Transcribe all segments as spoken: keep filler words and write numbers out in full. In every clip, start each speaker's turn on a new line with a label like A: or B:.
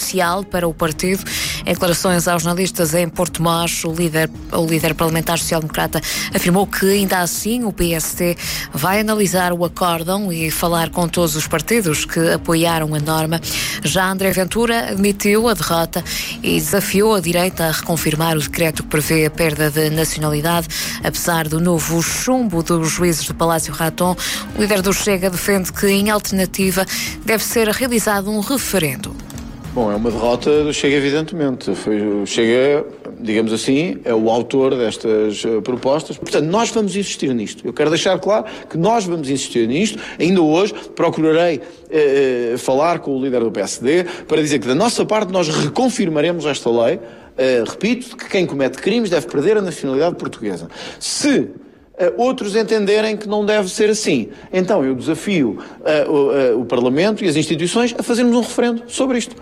A: crucial para o partido. Em declarações aos jornalistas em Porto-Mós, o líder, o líder parlamentar social-democrata afirmou que ainda assim o P S D vai analisar o acórdão e falar com todos os partidos que apoiaram a norma. Já André Ventura admitiu a derrota e desafiou a direita a reconfirmar o decreto que prevê a perda de nacionalidade. Apesar do novo chumbo dos juízes do Palácio Raton, o líder do Chega defende que, em alternativa, deve ser realizado um referendo.
B: Bom, é uma derrota do Chega, evidentemente. Foi, o Chega, digamos assim, é o autor destas uh, propostas. Portanto, nós vamos insistir nisto. Eu quero deixar claro que nós vamos insistir nisto. Ainda hoje procurarei uh, falar com o líder do P S D para dizer que, da nossa parte, nós reconfirmaremos esta lei. Uh, repito, que quem comete crimes deve perder a nacionalidade portuguesa. Se outros entenderem que não deve ser assim, então eu desafio uh, uh, uh, o Parlamento e as instituições a fazermos um referendo sobre isto.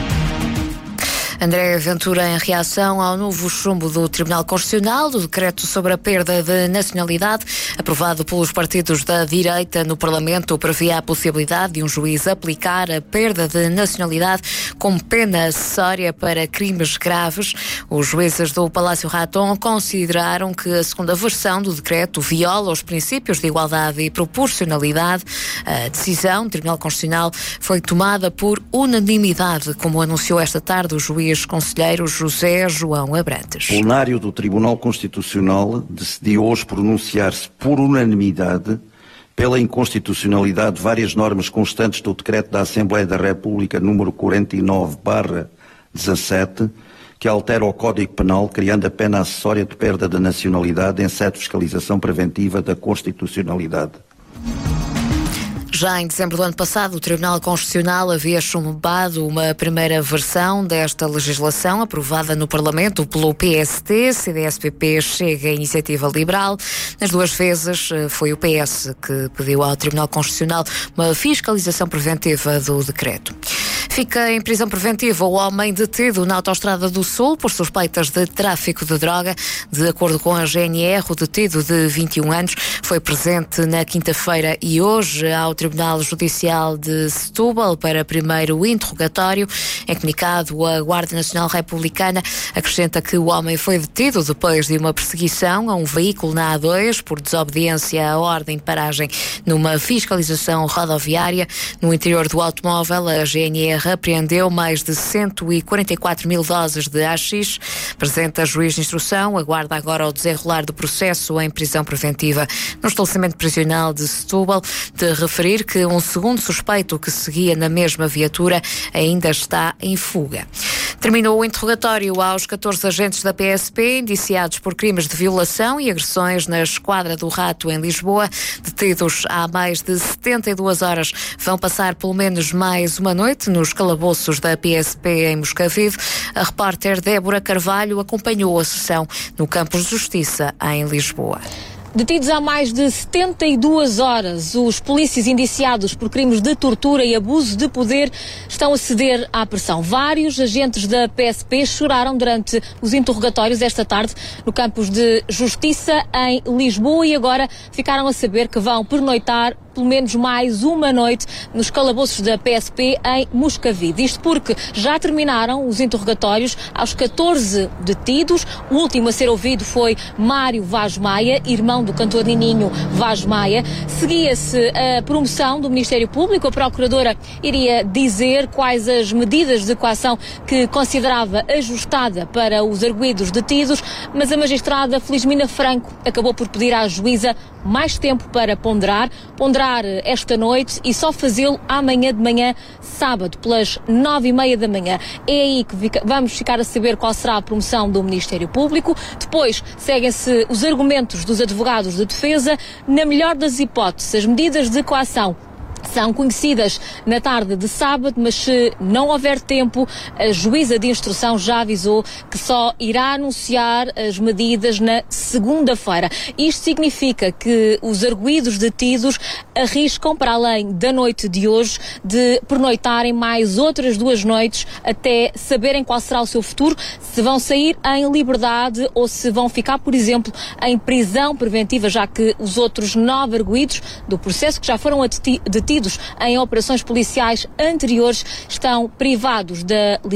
A: André Ventura, em reação ao novo chumbo do Tribunal Constitucional, do decreto sobre a perda de nacionalidade, aprovado pelos partidos da direita no Parlamento, previa a possibilidade de um juiz aplicar a perda de nacionalidade como pena acessória para crimes graves. Os juízes do Palácio Raton consideraram que a segunda versão do decreto viola os princípios de igualdade e proporcionalidade. A decisão do Tribunal Constitucional foi tomada por unanimidade, como anunciou esta tarde o juiz conselheiro José João Abrantes.
C: O plenário do Tribunal Constitucional decidiu hoje pronunciar-se por unanimidade pela inconstitucionalidade de várias normas constantes do Decreto da Assembleia da República número quarenta e nove barra dezassete, que altera o Código Penal, criando a pena acessória de perda da nacionalidade em sede de fiscalização preventiva da constitucionalidade.
A: Já em dezembro do ano passado, o Tribunal Constitucional havia chumbado uma primeira versão desta legislação, aprovada no Parlamento pelo P S D, C D S P P, Chega e Iniciativa Liberal. Nas duas vezes foi o P S que pediu ao Tribunal Constitucional uma fiscalização preventiva do decreto. Fica em prisão preventiva o homem detido na Autostrada do Sul por suspeitas de tráfico de droga. De acordo com a G N R, o detido de vinte e um anos foi presente na quinta-feira e hoje ao Tribunal Judicial de Setúbal para primeiro interrogatório. Em comunicado, a Guarda Nacional Republicana acrescenta que o homem foi detido depois de uma perseguição a um veículo na A dois por desobediência à ordem de paragem numa fiscalização rodoviária. No interior do automóvel, a G N R apreendeu mais de cento e quarenta e quatro mil doses de haxixe. Presente a juiz de instrução, aguarda agora o desenrolar do processo em prisão preventiva no estabelecimento prisional de Setúbal. De referir que um segundo suspeito que seguia na mesma viatura ainda está em fuga. Terminou o interrogatório aos catorze agentes da P S P indiciados por crimes de violação e agressões na Esquadra do Rato em Lisboa. Detidos há mais de setenta e duas horas, vão passar pelo menos mais uma noite nos calabouços da P S P em Moscavide. A repórter Débora Carvalho acompanhou a sessão no Campos de Justiça em Lisboa.
D: Detidos há mais de setenta e duas horas, os polícias indiciados por crimes de tortura e abuso de poder estão a ceder à pressão. Vários agentes da P S P choraram durante os interrogatórios esta tarde no Campos de Justiça em Lisboa e agora ficaram a saber que vão pernoitar pelo menos mais uma noite nos calabouços da P S P em Moscavide. Isto porque já terminaram os interrogatórios aos catorze detidos. O último a ser ouvido foi Mário Vaz Maia, irmão do cantor Nininho Vaz Maia. Seguia-se a promoção do Ministério Público. A Procuradora iria dizer quais as medidas de coação que considerava ajustada para os arguidos detidos, mas a magistrada Felizmina Franco acabou por pedir à juíza mais tempo para ponderar, ponderar esta noite e só fazê-lo amanhã de manhã, sábado, pelas nove e meia da manhã. É aí que fica, vamos ficar a saber qual será a promoção do Ministério Público. Depois seguem-se os argumentos dos advogados de defesa. Na melhor das hipóteses, as medidas de coação são conhecidas na tarde de sábado, mas se não houver tempo, a juíza de instrução já avisou que só irá anunciar as medidas na segunda-feira. Isto significa que os arguidos detidos arriscam, para além da noite de hoje, de pernoitarem mais outras duas noites até saberem qual será o seu futuro, se vão sair em liberdade ou se vão ficar, por exemplo, em prisão preventiva, já que os outros nove arguidos do processo que já foram detidos em operações policiais anteriores estão privados da liberdade.